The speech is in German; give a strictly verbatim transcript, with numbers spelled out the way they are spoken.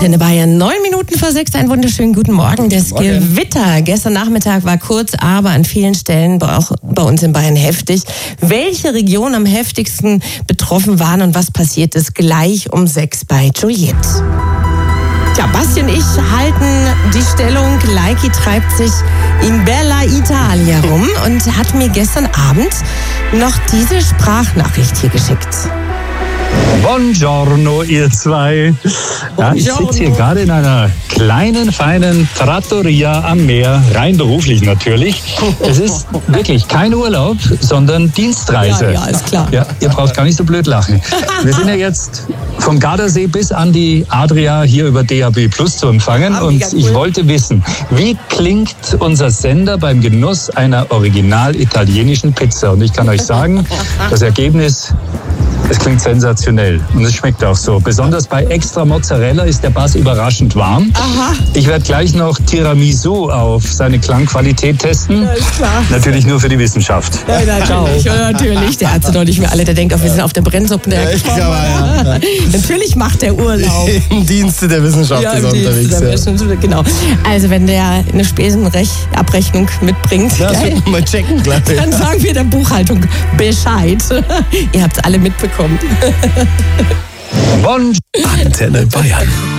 Antenne Bayern, neun Minuten vor sechs, einen wunderschönen guten Morgen. Das Morgen. Gewitter gestern Nachmittag war kurz, aber an vielen Stellen auch bei uns in Bayern heftig. Welche Region am heftigsten betroffen waren und was passiert ist, gleich um sechs bei Juliette. Ja, Basti und ich halten die Stellung. Leiki treibt sich in Bella Italia rum und hat mir gestern Abend noch diese Sprachnachricht hier geschickt. Buongiorno, ihr zwei. Ja, ich sitze hier gerade in einer kleinen, feinen Trattoria am Meer, rein beruflich natürlich. Es ist wirklich kein Urlaub, sondern Dienstreise. Ja, ja, ist klar. Ja, ihr braucht gar nicht so blöd lachen. Wir sind ja jetzt vom Gardasee bis an die Adria hier über D A B Plus zu empfangen. Und ich wollte wissen, wie klingt unser Sender beim Genuss einer original italienischen Pizza? Und ich kann euch sagen, das Ergebnis... Es klingt sensationell und es schmeckt auch so. Besonders bei extra Mozzarella ist der Bass überraschend warm. Aha. Ich werde gleich noch Tiramisu auf seine Klangqualität testen. Ja, ist klar. Natürlich nur für die Wissenschaft. Ja, natürlich, ja, natürlich. Der Arzt doch nicht mehr alle, der denkt, wir sind auf der Brennsuppe. Der gesprochen. Ja, ja. Natürlich macht der Urlaub. Im Dienste der Wissenschaft Ja, ist er im Dienste unterwegs. der Ja. Wissenschaft, genau. Also wenn der eine Spesenabrechnung mitbringt, Das gell, wird man mal checken, glaube ich. dann sagen wir der Buchhaltung Bescheid. Ihr habt es alle mitbekommen. Bon- Antenne Bayern.